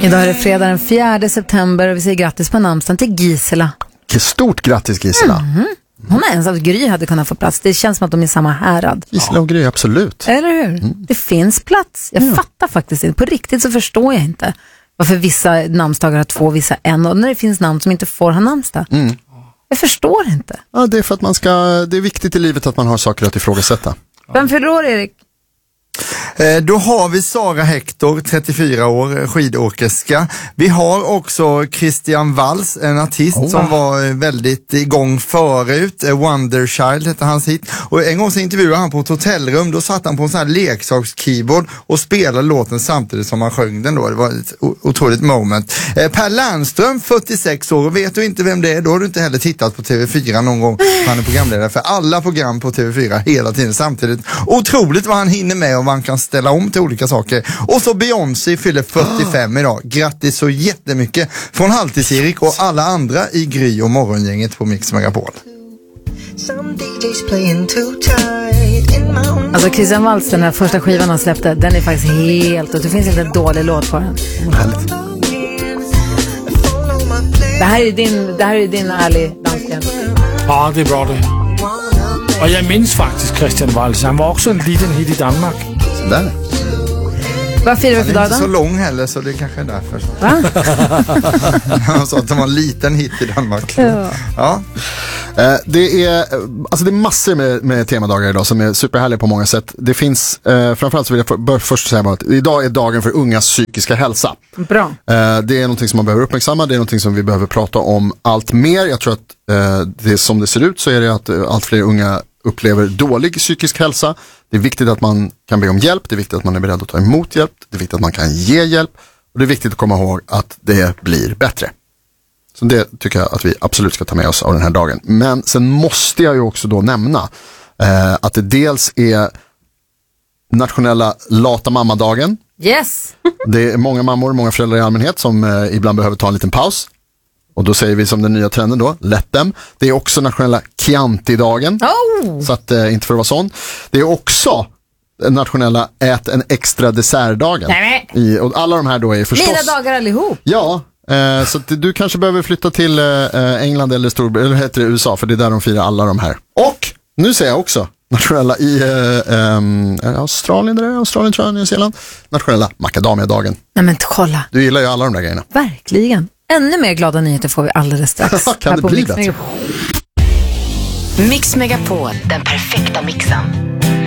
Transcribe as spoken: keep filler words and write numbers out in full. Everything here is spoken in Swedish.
Idag är det fredag den fjärde september och vi säger grattis på namnsdagen till Gisela. Stort grattis Gisela. Mm. Hon är ens av Gry hade kunnat få plats. Det känns som att de är samma härad. Gisela och Gry, absolut. Eller hur? Mm. Det finns plats. Jag ja. fattar faktiskt inte. På riktigt så förstår jag inte varför vissa namnsdagar har två, vissa en. Och när det finns namn som inte får ha namnsdag. Mm. Jag förstår inte. Ja, det är för att man ska, det är viktigt i livet att man har saker att ifrågasätta. Vem fyller år, Erik? Eh, då har vi Sara Hector, trettiofyra år, skidåkerska. Vi har också Christian Walls, en artist oh. som var väldigt igång förut. Wonderchild hette hans hit. Och en gång så intervjuade han på ett hotellrum. Då satt han på en sån här leksakskeyboard och spelade låten samtidigt som han sjöng den då. Det var ett otroligt moment. Eh, Per Lernström, fyrtiosex år. Och vet du inte vem det är, då har du inte heller tittat på T V fyra någon gång. Han är programledare för alla program på T V fyra hela tiden samtidigt. Otroligt vad han hinner med och man kan ställa om till olika saker. Och så Beyoncé fyller fyrtiofem oh. idag. Grattis så jättemycket från Halvtids-Erik och alla andra i Gry och morgongänget på Mix Megapol. Alltså Christian Waltz, den här första skivan han släppte, den är faktiskt helt, och det finns inte en dålig låt på den. Härligt. Det här är din, det här är din ärlig dansken. Ja, det är bra det. Och jag minns faktiskt Christian Waltz. Han var också en liten hit i Danmark. Sådär. Vad firar vi för dag då? Han är inte så lång heller, så det kanske är därför. Va? Han sa att det var en liten hit i Danmark. Ja. Ja. Eh, det är alltså det är massor med, med temadagar idag som är superhärliga på många sätt. Det finns, eh, framförallt så vill jag för, bör först säga bara att idag är dagen för ungas psykiska hälsa. Bra. Eh, det är någonting som man behöver uppmärksamma, det är någonting som vi behöver prata om allt mer. Jag tror att eh, det som det ser ut så är det att eh, allt fler unga upplever dålig psykisk hälsa. Det är viktigt att man kan be om hjälp, det är viktigt att man är beredd att ta emot hjälp, det är viktigt att man kan ge hjälp och det är viktigt att komma ihåg att det blir bättre. Så det tycker jag att vi absolut ska ta med oss av den här dagen. Men sen måste jag ju också då nämna eh, att det dels är nationella lata mammadagen. Yes! Det är många mammor, många föräldrar i allmänhet som eh, ibland behöver ta en liten paus. Och då säger vi som den nya trenden då, let them. Det är också nationella Chianti-dagen. Oh. Så att, eh, inte för att vara sån. Det är också nationella ät en extra dessertdagen. Nej, I, och alla de här då är förstås... Mina dagar allihop. Ja, eh, så att du kanske behöver flytta till eh, England eller Storbritannien, eller heter det U S A, för det är där de firar alla de här. Och, nu säger jag också, nationella i eh, eh, Australien, där är Australien tror jag, Nya Zeeland. Nationella macadamia-dagen. Nej men kolla. Du gillar ju alla de där grejerna. Verkligen. Ännu mer glada nyheter får vi alldeles strax. Kan det bli det? Mix Megapol, den perfekta mixen.